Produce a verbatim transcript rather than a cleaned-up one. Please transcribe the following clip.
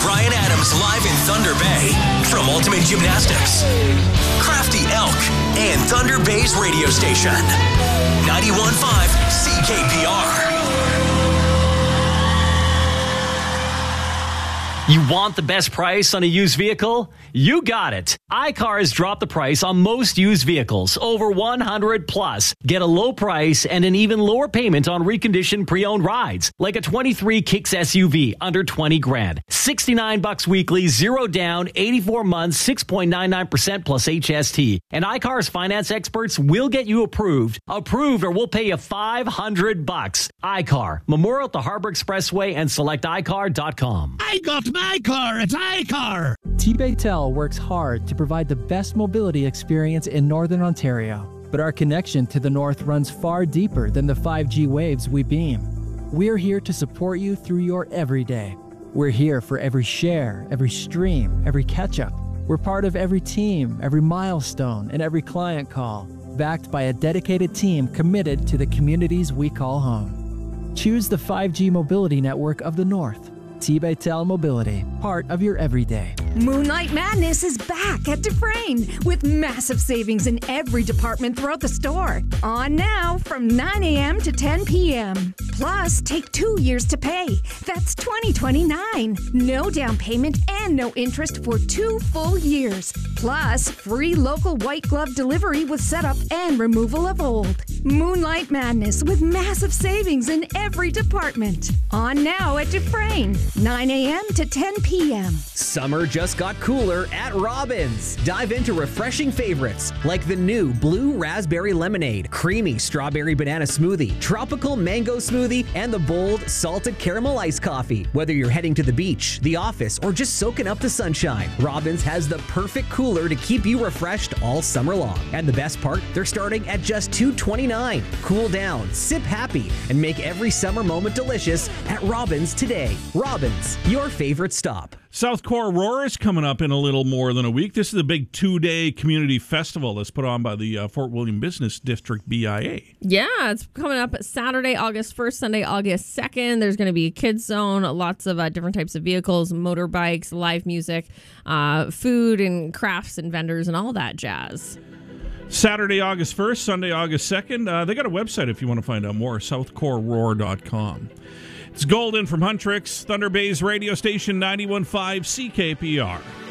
Brian Adams live in Thunder Bay from Ultimate Gymnastics, Crafty Elk, and Thunder Bay's radio station, ninety-one point five C K P R. You want the best price on a used vehicle? You got it. iCar has dropped the price on most used vehicles, over one hundred plus. Get a low price and an even lower payment on reconditioned pre-owned rides, like a twenty-three Kicks S U V under twenty grand. sixty-nine bucks weekly, zero down, eighty-four months, six point nine nine percent plus H S T. And iCar's finance experts will get you approved. Approved, or we'll pay you five hundred bucks. iCar, Memorial at the Harbor Expressway, and select i car dot com. I got my car at iCar. T-Baytel works hard to provide the best mobility experience in Northern Ontario, but our connection to the North runs far deeper than the five G waves we beam. We're here to support you through your everyday. We're here for every share, every stream, every catch-up. We're part of every team, every milestone, and every client call, backed by a dedicated team committed to the communities we call home. Choose the five G mobility network of the North. T-Baytel Mobility, part of your everyday. Moonlight Madness is back at Dufresne with massive savings in every department throughout the store. On now from nine a.m. to ten p.m. Plus, take two years to pay. That's twenty twenty-nine. No down payment and no interest for two full years. Plus, free local white glove delivery with setup and removal of old. Moonlight Madness with massive savings in every department. On now at Dufresne, nine a.m. to ten p.m. Summer just got cooler at Robbins. Dive into refreshing favorites like the new Blue Raspberry Lemonade, Creamy Strawberry Banana Smoothie, Tropical Mango Smoothie, and the bold Salted Caramel Iced Coffee. Whether you're heading to the beach, the office, or just soaking up the sunshine, Robbins has the perfect cooler to keep you refreshed all summer long. And the best part, they're starting at just two dollars and twenty-nine cents. Cool down, sip happy, and make every summer moment delicious at Robbins today. Robbins, your favorite stop. Southcore Roar is coming up in a little more than a week. This is a big two-day community festival that's put on by the uh, Fort William Business District B I A. Yeah, it's coming up Saturday, August first, Sunday, August second. There's going to be a kids zone, lots of uh, different types of vehicles, motorbikes, live music, uh, food and crafts and vendors and all that jazz. Saturday, August first, Sunday, August second. Uh, they got a website if you want to find out more, southcore roar dot com. It's Golden from Huntrix, Thunder Bay's radio station, ninety-one point five C K P R.